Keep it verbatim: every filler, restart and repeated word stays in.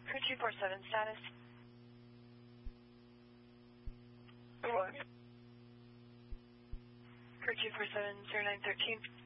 Crew two four seven status. What? Crew two four seven zero nine thirteen.